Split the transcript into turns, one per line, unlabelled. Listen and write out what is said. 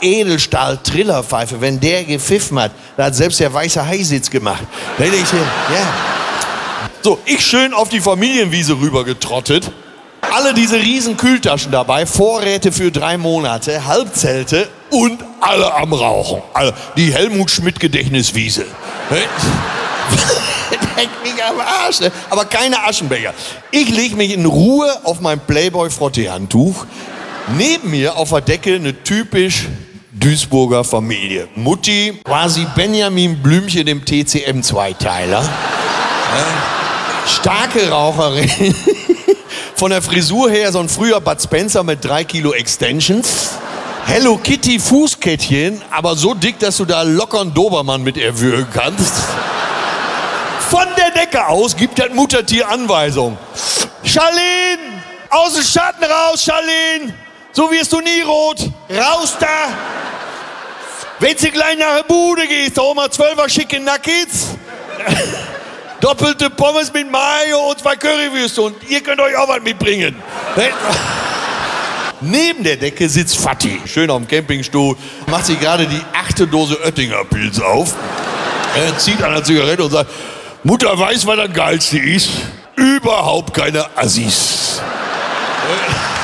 Edelstahl-Trillerpfeife, wenn der gepfiffen hat, da hat selbst der weiße Hai Sitz gemacht. Da denk ich, ja. So, ich schön auf die Familienwiese rübergetrottet. Alle diese riesen Kühltaschen dabei, Vorräte für 3 Monate, Halbzelte und alle am Rauchen. Also die Helmut Schmidt Gedächtniswiese. Leck mich am Arsch, ne? Aber keine Aschenbecher. Ich lege mich in Ruhe auf mein Playboy-Frotteehandtuch. Neben mir auf der Decke eine typisch Duisburger Familie. Mutti, quasi Benjamin Blümchen im TCM-Zweiteiler. Starke Raucherin. Von der Frisur her so ein früher Bud Spencer mit 3 Kilo Extensions. Hello Kitty Fußkettchen, aber so dick, dass du da locker einen Dobermann mit erwürgen kannst. Von der Decke aus gibt das Muttertier Anweisung. Charlene, aus dem Schatten raus, Charlene. So wirst du nie rot. Raus da. Wenn du gleich nach der Bude gehst, da hol mal 12er schicke Nuggets. Doppelte Pommes mit Mayo und 2 Currywürste und ihr könnt euch auch was mitbringen. Neben der Decke sitzt Fatih, schön auf dem Campingstuhl, macht sich gerade die 8. Dose Oettinger Pilz auf, zieht an der Zigarette und sagt, Mutter weiß, was das Geilste ist, überhaupt keine Assis.